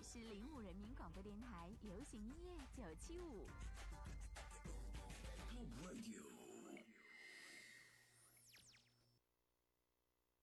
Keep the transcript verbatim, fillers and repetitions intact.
是零五人民广播电台流行音乐九七五。